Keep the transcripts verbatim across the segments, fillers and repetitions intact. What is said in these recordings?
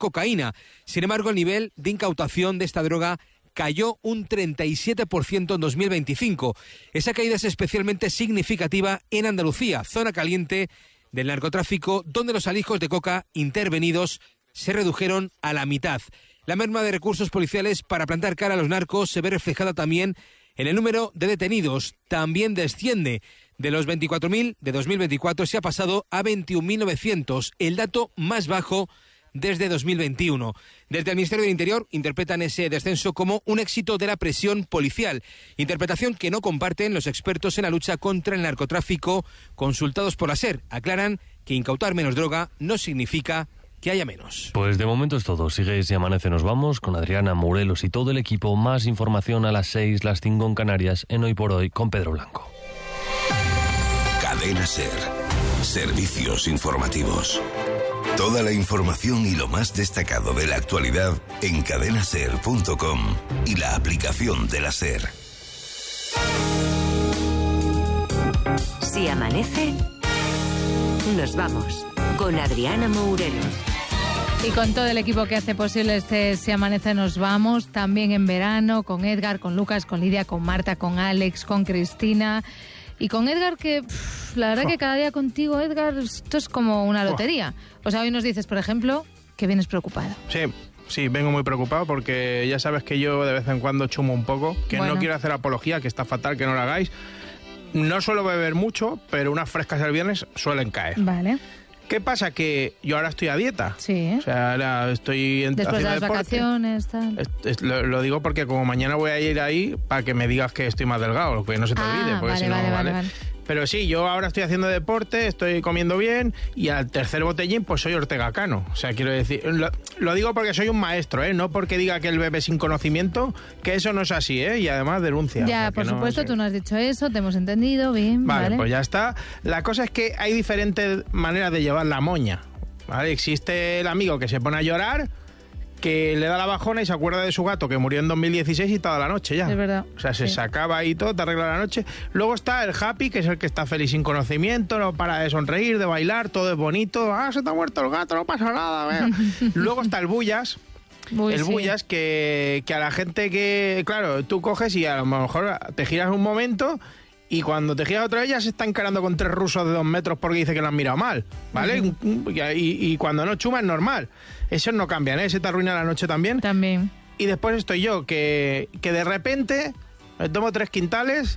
cocaína. Sin embargo, el nivel de incautación de esta droga cayó un treinta y siete por ciento en dos mil veinticinco. Esa caída es especialmente significativa en Andalucía, zona caliente del narcotráfico, donde los alijos de coca intervenidos se redujeron a la mitad. La merma de recursos policiales para plantar cara a los narcos se ve reflejada también en el número de detenidos. También desciende. De los veinticuatro mil de dos mil veinticuatro se ha pasado a veintiún mil novecientos, el dato más bajo desde dos mil veintiuno. Desde el Ministerio del Interior interpretan ese descenso como un éxito de la presión policial, interpretación que no comparten los expertos en la lucha contra el narcotráfico consultados por la SER. Aclaran que incautar menos droga no significa que haya menos. Pues de momento es todo. Sigue Si Amanece, nos vamos con Adriana Morelos y todo el equipo. Más información a las seis, las cinco en Canarias, en Hoy por Hoy con Pedro Blanco. Cadena SER. Servicios informativos. Toda la información y lo más destacado de la actualidad en cadena ser punto com y la aplicación de la SER. Si amanece, nos vamos con Adriana Morelos. Y con todo el equipo que hace posible este Si Amanece Nos Vamos, también en verano, con Edgar, con Lucas, con Lidia, con Marta, con Alex, con Cristina. Y con Edgar, que pff, la verdad oh. que cada día contigo, Edgar, esto es como una lotería. O sea, hoy nos dices, por ejemplo, que vienes preocupado. Sí, sí, vengo muy preocupado porque ya sabes que yo de vez en cuando chumo un poco, que bueno. no quiero hacer apología, que está fatal que no lo hagáis. No suelo beber mucho, pero unas frescas el viernes suelen caer. Vale. ¿Qué pasa? Que yo ahora estoy a dieta. Sí. O sea, ahora estoy en, después de las deporte. vacaciones, tal. Es, es, lo, lo digo porque como mañana voy a ir ahí para que me digas que estoy más delgado, lo que no se te ah, olvide. Porque vale, si no, vale, vale. vale. Pero sí, yo ahora estoy haciendo deporte, estoy comiendo bien y al tercer botellín pues soy Ortega Cano. O sea, quiero decir, lo, lo digo porque soy un maestro, ¿eh? No porque diga que él bebe sin conocimiento, que eso no es así, ¿eh? Y además denuncia. Ya, o sea, por no, supuesto, sí. tú no has dicho eso, te hemos entendido, bien. Vale, vale, pues ya está. La cosa es que hay diferentes maneras de llevar la moña, ¿vale? Existe el amigo que se pone a llorar, que le da la bajona y se acuerda de su gato que murió en dos mil dieciséis y toda la noche ya. Es verdad. O sea, se sí. sacaba ahí todo, te arregla la noche. Luego está el happy, que es el que está feliz sin conocimiento, no para de sonreír, de bailar, todo es bonito. Ah, se te ha muerto el gato, no pasa nada. Luego está el bullas. Uy, el sí. bullas que, que a la gente que, claro, tú coges y a lo mejor te giras un momento y cuando te giras otra vez ya se está encarando con tres rusos de dos metros porque dice que lo han mirado mal, ¿vale? Uh-huh. y, y, y cuando no chuma es normal. Esos no cambian, ¿eh? Se te arruina la noche también. También. Y después estoy yo, que, que de repente me tomo tres quintales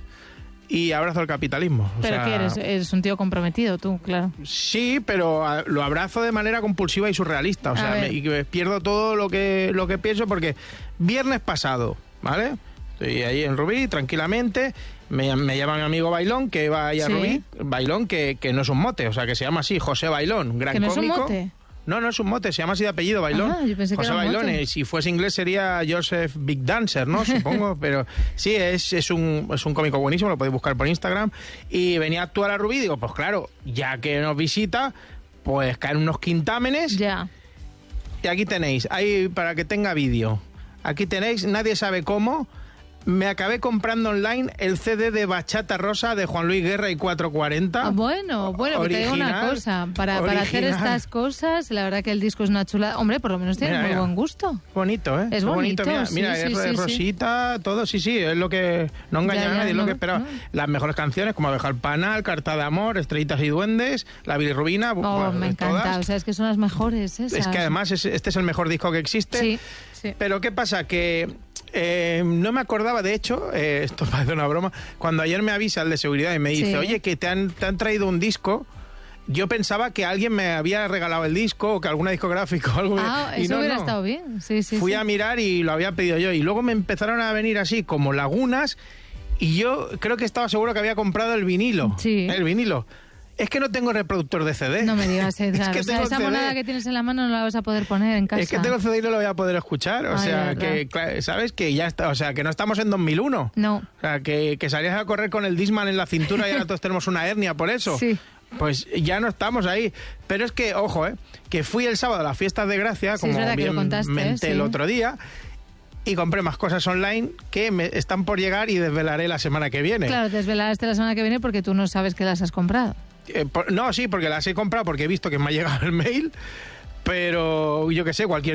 y abrazo el capitalismo. O ¿Pero sea, qué eres? Eres un tío comprometido tú, claro. Sí, pero a, lo abrazo de manera compulsiva y surrealista. O sea, me, y que pierdo todo lo que, lo que pienso porque viernes pasado, ¿vale? Estoy ahí en Rubí, tranquilamente. Me, me llaman amigo Bailón, que va ahí a ¿sí? Rubí. Bailón, que, que no es un mote, o sea, que se llama así, José Bailón, gran ¿Que no cómico. Es un mote? No, no es un mote, se llama así de apellido, Bailón. Ah, yo pensé José que era un Bailón, mote. y si fuese inglés sería Joseph Big Dancer, ¿no? Supongo, pero sí, es, es, un, es un cómico buenísimo, lo podéis buscar por Instagram. Y venía a actuar a Rubí, digo, pues claro, ya que nos visita, pues caen unos quintámenes. Ya. Y aquí tenéis, ahí para que tenga vídeo. Aquí tenéis, nadie sabe cómo. Me acabé comprando online el C D de Bachata Rosa de Juan Luis Guerra y cuatrocientos cuarenta. Ah, bueno, bueno, original, te digo una cosa. Para, para hacer estas cosas, la verdad que el disco es una chulada. Hombre, por lo menos tiene mira, muy mira. buen gusto. Bonito, ¿eh? Es bonito, bonito. Mira, sí, mira sí, es sí, rosita, sí. todo, sí, sí, es lo que... No engaña ya, ya, a nadie, es no, lo que esperaba. No. Las mejores canciones, como Abeja al Panal, Carta de Amor, Estrellitas y Duendes, La Bilirrubina... Oh, bueno, me encanta, todas. o sea, es que son las mejores esas. Es que además es, este es el mejor disco que existe. Sí, sí. Pero ¿qué pasa? Que... Eh, no me acordaba, de hecho, eh, esto parece una broma, cuando ayer me avisa el de seguridad y me dice, sí. oye, que te han, te han traído un disco, yo pensaba que alguien me había regalado el disco o que alguna discográfica o algo. Ah, y eso no, hubiera no. estado bien. Sí, sí, Fui sí. a mirar y lo había pedido yo y luego me empezaron a venir así como lagunas y yo creo que estaba seguro que había comprado el vinilo. Sí. El vinilo. Es que no tengo reproductor de C D. No me digas, Edgar. Es que o sea, esa C D. moneda que tienes en la mano no la vas a poder poner en casa. Es que tengo C D y no lo voy a poder escuchar. O Ay, sea, verdad. que, ¿sabes? Que ya está. O sea, que no estamos en dos mil uno. No. O sea, que, que salías a correr con el Discman en la cintura y ahora todos tenemos una hernia por eso. Sí. Pues ya no estamos ahí. Pero es que, ojo, ¿eh? Que fui el sábado a las fiestas de Gracia, Sí, como es verdad que bien lo contaste, menté sí. el otro día. Y compré más cosas online que me están por llegar y desvelaré la semana que viene. Claro, desvelaste la semana que viene porque tú no sabes que las has comprado. Eh, por, no, sí, porque las he comprado porque he visto que me ha llegado el mail, pero yo qué sé, cualquier